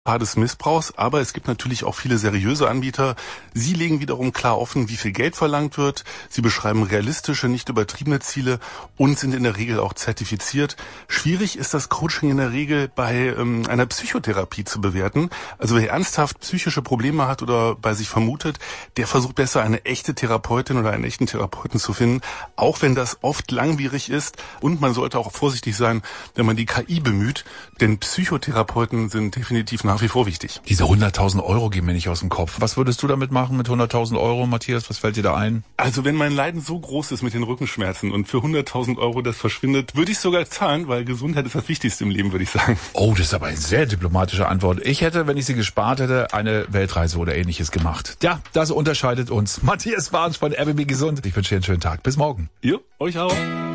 Des Missbrauchs, aber es gibt natürlich auch viele seriöse Anbieter. Sie legen wiederum klar offen, wie viel Geld verlangt wird. Sie beschreiben realistische, nicht übertriebene Ziele und sind in der Regel auch zertifiziert. Schwierig ist das Coaching in der Regel bei einer Psychotherapie zu bewerten. Also wer ernsthaft psychische Probleme hat oder bei sich vermutet, der versucht besser eine echte Therapeutin oder einen echten Therapeuten zu finden, auch wenn das oft langwierig ist. Und man sollte auch vorsichtig sein, wenn man die KI bemüht, denn Psychotherapeuten sind definitiv nach wie vor wichtig. Diese 100.000 Euro gehen mir nicht aus dem Kopf. Was würdest du damit machen mit 100.000 Euro, Matthias? Was fällt dir da ein? Also wenn mein Leiden so groß ist mit den Rückenschmerzen und für 100.000 Euro das verschwindet, würde ich sogar zahlen, weil Gesundheit ist das Wichtigste im Leben, würde ich sagen. Oh, das ist aber eine sehr diplomatische Antwort. Ich hätte, wenn ich sie gespart hätte, eine Weltreise oder Ähnliches gemacht. Ja, das unterscheidet uns. Matthias Bartsch von RBB Gesund. Ich wünsche dir einen schönen Tag. Bis morgen. Jo, euch auch.